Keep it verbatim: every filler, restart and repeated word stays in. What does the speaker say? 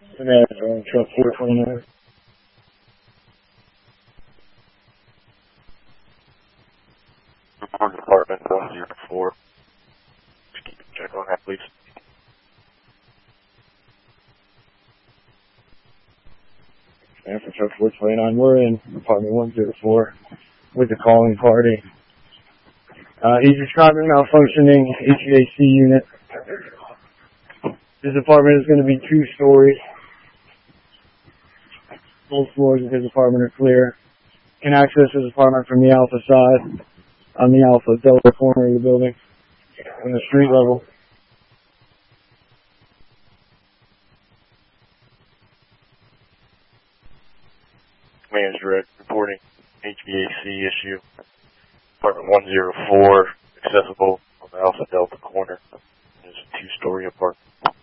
And then uh, truck four twenty-nine. Report Department one zero four. Just keep a check on that, please. And for truck four twenty-nine, we're in Department one zero four with the calling party. Uh, he's describing a malfunctioning H V A C unit. His apartment is going to be two stories. Both floors of his apartment are clear. Can access his apartment from the Alpha side, on the Alpha Delta corner of the building, on the street level. Command Direct reporting H V A C issue. Apartment one zero four, accessible on the Alpha Delta corner. It's a two-story apartment.